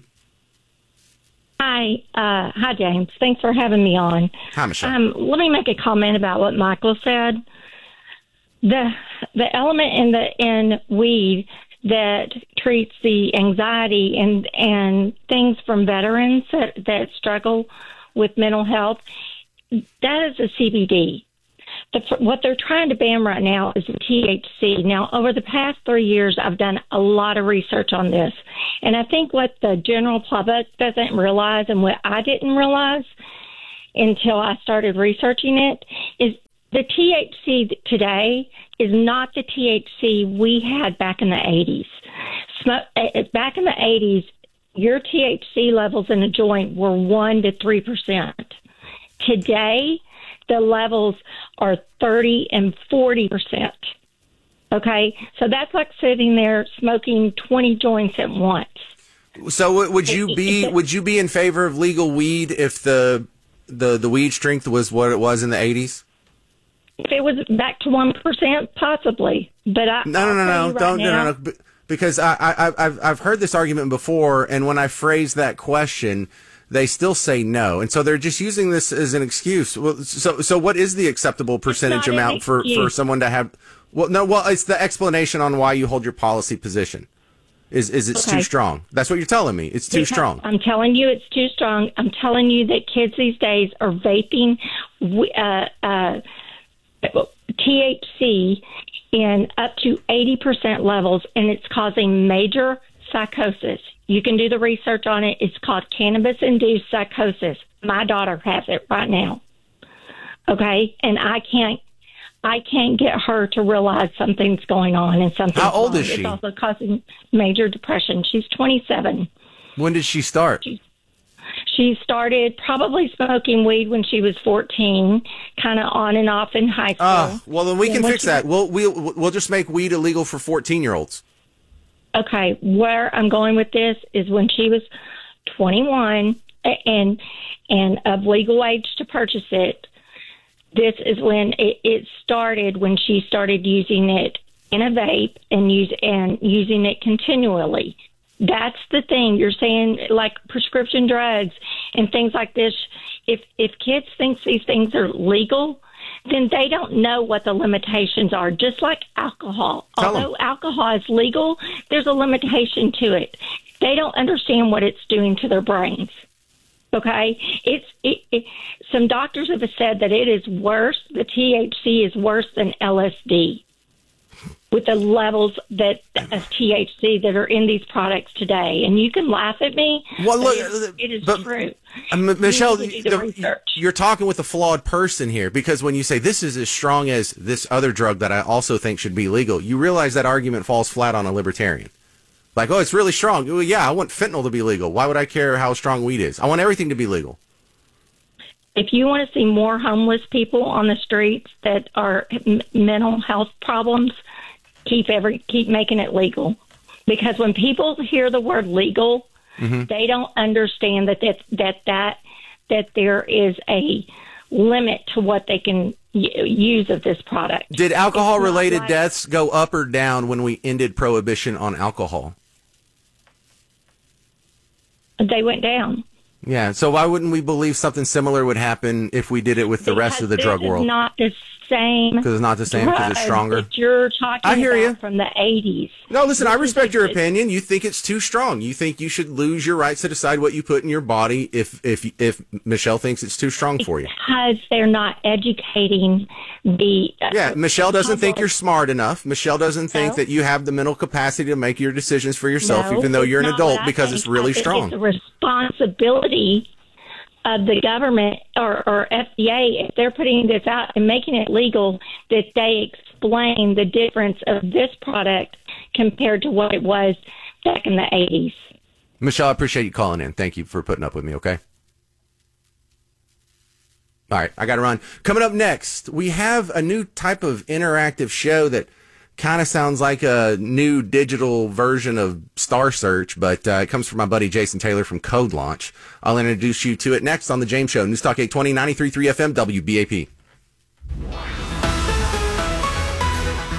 Hi, James. Thanks for having me on. Hi, Michelle. Let me make a comment about what Michael said. the element in weed that treats the anxiety and things from veterans that struggle with mental health, that is a CBD. What they're trying to ban right now is the THC. Now, over the past 3 years, I've done a lot of research on this. And I think what the general public doesn't realize, and what I didn't realize until I started researching it, is the THC today is not the THC we had back in the 80s. Back in the 80s, your THC levels in a joint were 1 to 3%. Today, the levels are 30 and 40%. Okay? So that's like sitting there smoking 20 joints at once. So would you be in favor of legal weed if the weed strength was what it was in the 80s? If it was back to 1%, possibly. But No. Because I've heard this argument before, and when I phrase that question, they still say no, and so they're just using this as an excuse. Well, so what is the acceptable percentage amount for someone to have? Well, it's the explanation on why you hold your policy position. Is it's too strong? That's what you're telling me. It's too strong. I'm telling you, it's too strong. I'm telling you that kids these days are vaping THC in up to 80% levels, and it's causing major psychosis. You can do the research on it. It's called cannabis-induced psychosis. My daughter has it right now. Okay, and I can't get her to realize something's going on and something's How old wrong. is she? It's also causing major depression. She's 27. When did she start? She started probably smoking weed when she was 14, kind of on and off in high school. Well, then we can fix that. We'll just make weed illegal for 14-year-olds. Okay, where I'm going with this is when she was 21 and of legal age to purchase it, this is when it started, when she started using it in a vape and using it continually. That's the thing. You're saying, like prescription drugs and things like this, if kids think these things are legal, then they don't know what the limitations are, just like alcohol. Although alcohol is legal, there's a limitation to it. They don't understand what it's doing to their brains. Okay? Some doctors have said that it is worse, the THC is worse than LSD with the levels of THC that are in these products today. And you can laugh at me, well, look, it is true. Michelle, you you're talking with a flawed person here, because when you say this is as strong as this other drug that I also think should be legal, you realize that argument falls flat on a libertarian. Like, oh, it's really strong. Well, yeah, I want fentanyl to be legal. Why would I care how strong weed is? I want everything to be legal. If you want to see more homeless people on the streets that are mental health problems, keep making it legal. Because when people hear the word legal, they don't understand that there is a limit to what they can use of this product. Did alcohol-related deaths go up or down when we ended prohibition on alcohol? They went down. Yeah, so why wouldn't we believe something similar would happen if we did it with the rest of the drug world? It's not the same. Because it's not the same, because it's stronger. That you're talking I hear about you. From the 80s. No, listen, I respect your opinion. You think it's too strong. You think you should lose your rights to decide what you put in your body if Michelle thinks it's too strong for you. Because they're not educating the... Yeah, Michelle doesn't think you're smart enough. Michelle doesn't think that you have the mental capacity to make your decisions for yourself, even though you're an adult, because it's really strong. It's a responsibility of the government or FDA, if they're putting this out and making it legal, that they explain the difference of this product compared to what it was back in the 80s. Michelle, I appreciate you calling in. Thank you for putting up with me, okay? All right, I got to run. Coming up next, we have a new type of interactive show that kind of sounds like a new digital version of Star Search, but it comes from my buddy Jason Taylor from Code Launch. I'll introduce you to it next on The James Show. News Talk 820, 93.3 FM, WBAP.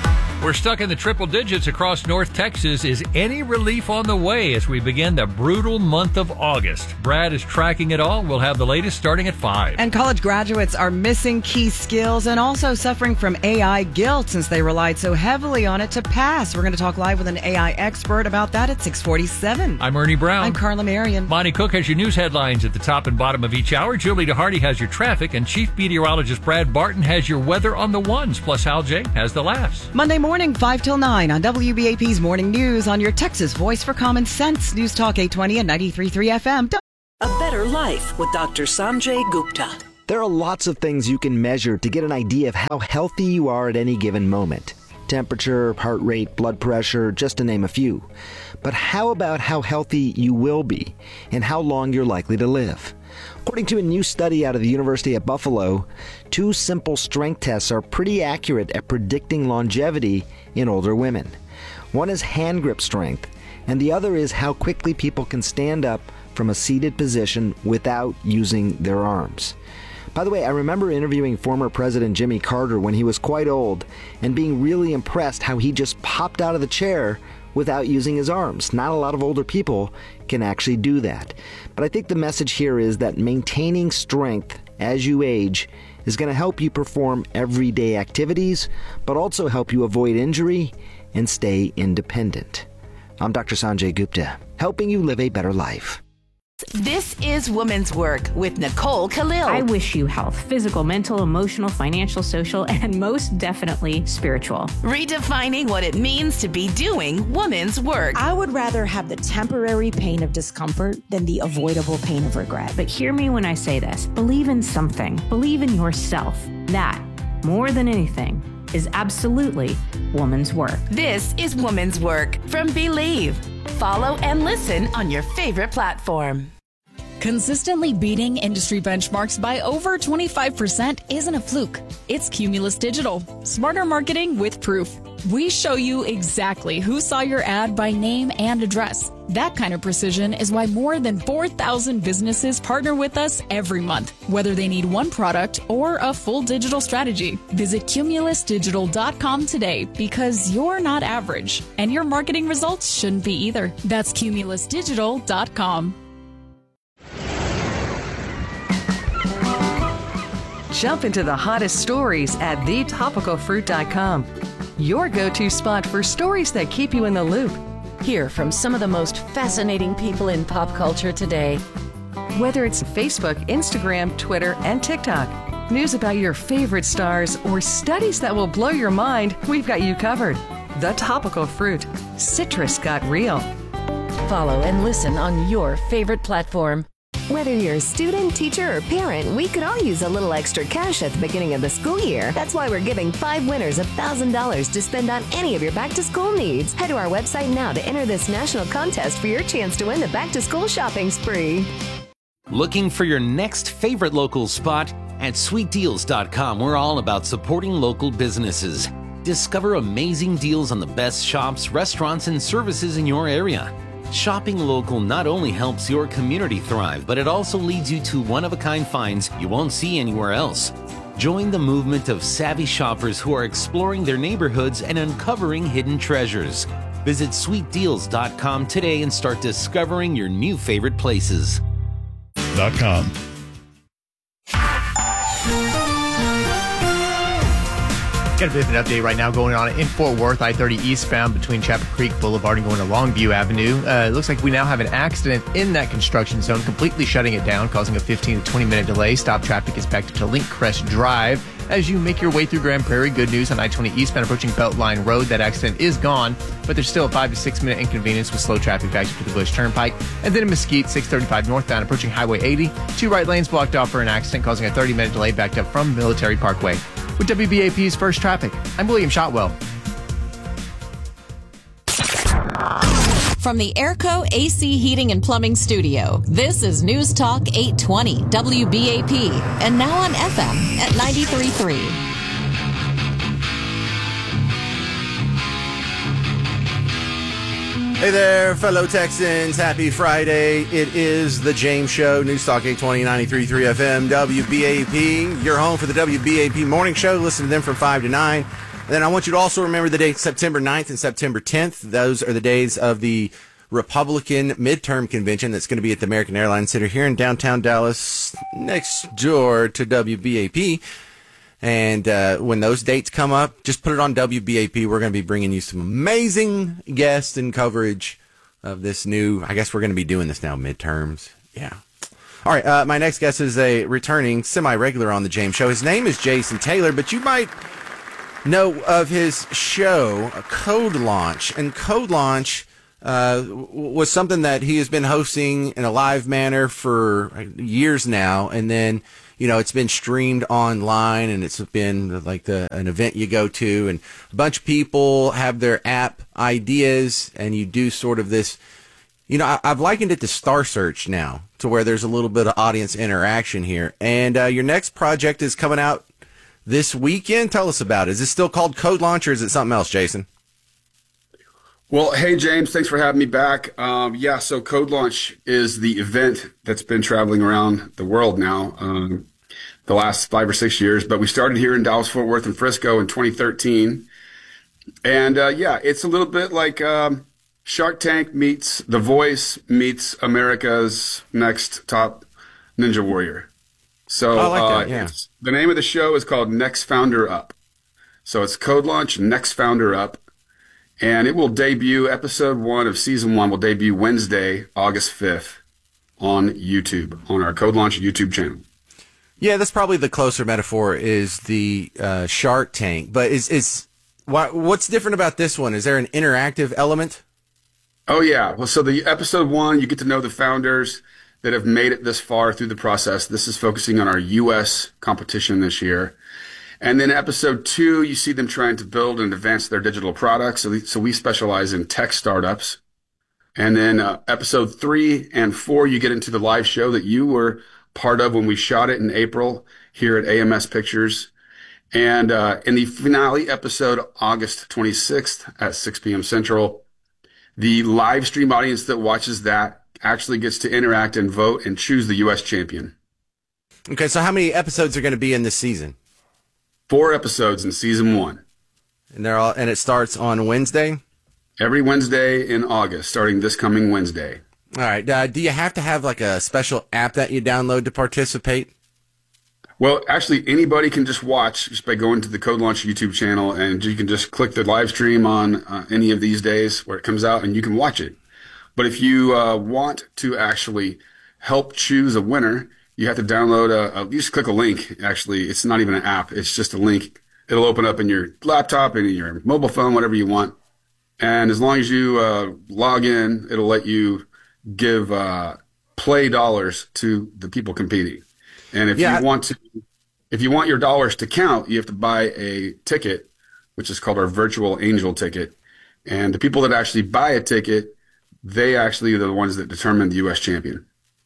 We're stuck in the triple digits across North Texas. Is any relief on the way as we begin the brutal month of August? Brad is tracking it all. We'll have the latest starting at 5. And college graduates are missing key skills and also suffering from AI guilt since they relied so heavily on it to pass. We're going to talk live with an AI expert about that at 6:47. I'm Ernie Brown. I'm Carla Marion. Monty Cook has your news headlines at the top and bottom of each hour. Julie DeHardy has your traffic, and Chief Meteorologist Brad Barton has your weather on the ones. Plus, Hal J has the laughs. Monday morning, 5 till 9 on WBAP's Morning News on your Texas voice for common sense. News Talk 820 and 93.3 FM. A better life with Dr. Sanjay Gupta. There are lots of things you can measure to get an idea of how healthy you are at any given moment. Temperature, heart rate, blood pressure, just to name a few. But how about how healthy you will be and how long you're likely to live? According to a new study out of the University at Buffalo, 2 simple strength tests are pretty accurate at predicting longevity in older women. One is hand grip strength, and the other is how quickly people can stand up from a seated position without using their arms. By the way, I remember interviewing former President Jimmy Carter when he was quite old and being really impressed how he just popped out of the chair without using his arms. Not a lot of older people can actually do that. But I think the message here is that maintaining strength as you age is going to help you perform everyday activities, but also help you avoid injury and stay independent. I'm Dr. Sanjay Gupta, helping you live a better life. This is Women's Work with Nicole Khalil. I wish you health, physical, mental, emotional, financial, social, and most definitely spiritual. Redefining what it means to be doing women's work. I would rather have the temporary pain of discomfort than the avoidable pain of regret. But hear me when I say this. Believe in something. Believe in yourself. That, more than anything, is absolutely woman's work. This is Women's Work from Believe. Follow and listen on your favorite platform. Consistently beating industry benchmarks by over 25% isn't a fluke. It's Cumulus Digital. Smarter marketing with proof. We show you exactly who saw your ad by name and address. That kind of precision is why more than 4,000 businesses partner with us every month, whether they need one product or a full digital strategy. Visit cumulusdigital.com today because you're not average, and your marketing results shouldn't be either. That's cumulusdigital.com. Jump into the hottest stories at thetopicalfruit.com. Your go-to spot for stories that keep you in the loop. Hear from some of the most fascinating people in pop culture today. Whether it's Facebook, Instagram, Twitter, and TikTok, news about your favorite stars, or studies that will blow your mind, we've got you covered. The Topical Fruit. Citrus got real. Follow and listen on your favorite platform. Whether you're a student, teacher, or parent, we could all use a little extra cash at the beginning of the school year. That's why we're giving 5 winners $1,000 to spend on any of your back-to-school needs. Head to our website now to enter this national contest for your chance to win the back-to-school shopping spree. Looking for your next favorite local spot? At sweetdeals.com, we're all about supporting local businesses. Discover amazing deals on the best shops, restaurants, and services in your area. Shopping local not only helps your community thrive, but it also leads you to one-of-a-kind finds you won't see anywhere else. Join the movement of savvy shoppers who are exploring their neighborhoods and uncovering hidden treasures. Visit sweetdeals.com today and start discovering your new favorite places. .com. Got a bit of an update right now going on in Fort Worth, I-30 eastbound between Chapel Creek Boulevard and going to Longview Avenue. It looks like we now have an accident in that construction zone, completely shutting it down, causing a 15 to 20 minute delay. Stop traffic is backed up to Link Crest Drive. As you make your way through Grand Prairie, good news on I-20 eastbound approaching Beltline Road. That accident is gone, but there's still a 5 to 6 minute inconvenience with slow traffic back to the Bush Turnpike. And then in Mesquite, 635 northbound approaching Highway 80. 2 right lanes blocked off for an accident, causing a 30 minute delay backed up from Military Parkway. With WBAP's First Traffic, I'm William Shotwell. From the Airco AC Heating and Plumbing Studio, this is News Talk 820 WBAP, and now on FM at 93.3. Hey there, fellow Texans. Happy Friday. It is the James Show, News Talk 820, 93.3 FM, WBAP. Your home for the WBAP Morning Show. Listen to them from 5 to 9. And then I want you to also remember the dates September 9th and September 10th. Those are the days of the Republican midterm convention that's going to be at the American Airlines Center here in downtown Dallas, next door to WBAP. And when those dates come up, just put it on WBAP. We're going to be bringing you some amazing guests and coverage of this new, I guess we're going to be doing this now, midterms. Yeah. All right, my next guest is a returning semi-regular on the James Show. His name is Jason Taylor, but you might know of his show, Code Launch. And Code Launch was something that he has been hosting in a live manner for years now, and then it's been streamed online, and it's been like an event you go to, and a bunch of people have their app ideas, and you do sort of this, I've likened it to Star Search now, to where there's a little bit of audience interaction here. And your next project is coming out this weekend. Tell us about it. Is it still called Code Launch, or is it something else, Jason? Well, hey, James, thanks for having me back. So Code Launch is the event that's been traveling around the world now the last 5 or 6 years. But we started here in Dallas, Fort Worth, and Frisco in 2013. And, it's a little bit like Shark Tank meets The Voice meets America's Next Top Ninja Warrior. So I like that, yeah. The name of the show is called Next Founder Up. So it's Code Launch, Next Founder Up. And it will debut, episode 1 of season 1 will debut Wednesday, August 5th on YouTube, on our Code Launch YouTube channel. Yeah, that's probably the closer metaphor is the Shark Tank. But what's different about this one? Is there an interactive element? Oh, yeah. Well, so the episode 1, you get to know the founders that have made it this far through the process. This is focusing on our U.S. competition this year. And then episode 2, you see them trying to build and advance their digital products. So we specialize in tech startups. And then episode 3 and 4, you get into the live show that you were part of when we shot it in April here at AMS Pictures. And in the finale episode, August 26th at 6 p.m. Central, the live stream audience that watches that actually gets to interact and vote and choose the U.S. champion. Okay, so how many episodes are going to be in this season? 4 episodes in season 1. And it starts on Wednesday? Every Wednesday in August, starting this coming Wednesday. All right. Do you have to have like a special app that you download to participate? Well, actually, anybody can just watch just by going to the Code Launch YouTube channel, and you can just click the live stream on any of these days where it comes out, and you can watch it. But if you want to actually help choose a winner, you have to download you just click a link. Actually, it's not even an app. It's just a link. It'll open up in your laptop and your mobile phone, whatever you want. And as long as you log in, it'll let you give play dollars to the people competing. And if you want your dollars to count, you have to buy a ticket, which is called our virtual angel ticket. And the people that actually buy a ticket, they actually are the ones that determine the U.S. champion.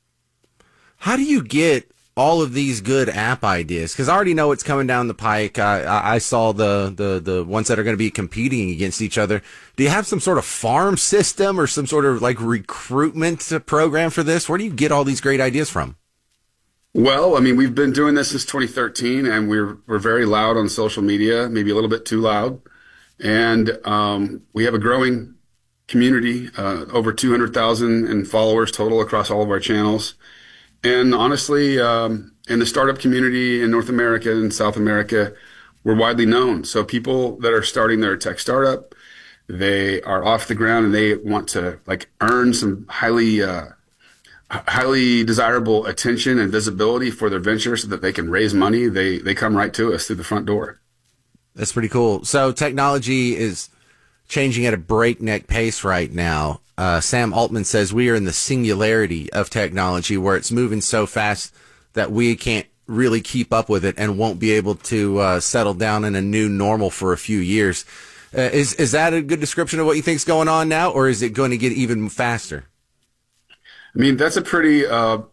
How do you get all of these good app ideas? Because I already know what's coming down the pike. I saw the ones that are going to be competing against each other. Do you have some sort of farm system or some sort of like recruitment program for this? Where do you get all these great ideas from? Well, I mean, we've been doing this since 2013, and we're very loud on social media, maybe a little bit too loud. And we have a growing community, over 200,000 in followers total across all of our channels. And honestly, in the startup community in North America and South America, we're widely known. So people that are starting their tech startup, they are off the ground and they want to like earn some highly desirable attention and visibility for their venture so that they can raise money. They come right to us through the front door. That's pretty cool. So technology is changing at a breakneck pace right now. Sam Altman says we are in the singularity of technology where it's moving so fast that we can't really keep up with it and won't be able to settle down in a new normal for a few years. Is that a good description of what you think is going on now, or is it going to get even faster? I mean, that's a pretty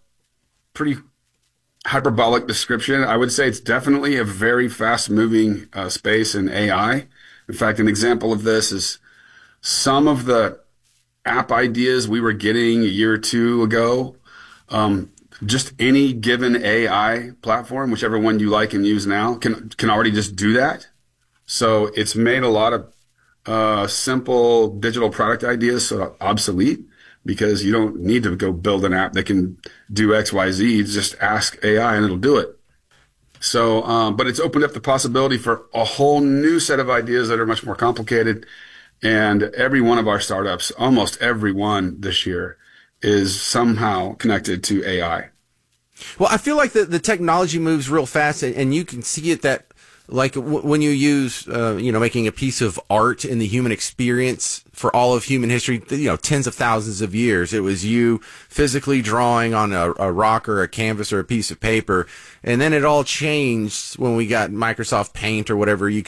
hyperbolic description. I would say it's definitely a very fast-moving space in AI. In fact, an example of this is some of the app ideas we were getting a year or two ago. Just any given AI platform, whichever one you like and use now, can already just do that. So it's made a lot of simple digital product ideas sort of obsolete, because you don't need to go build an app that can do X, Y, Z. Just ask AI and it'll do it. So, but it's opened up the possibility for a whole new set of ideas that are much more complicated. And every one of our startups, almost every one this year, is somehow connected to AI. Well, I feel like the technology moves real fast, and you can see it that, like when you use, making a piece of art in the human experience for all of human history, tens of thousands of years, it was you physically drawing on a rock or a canvas or a piece of paper. And then it all changed when we got Microsoft Paint or whatever. You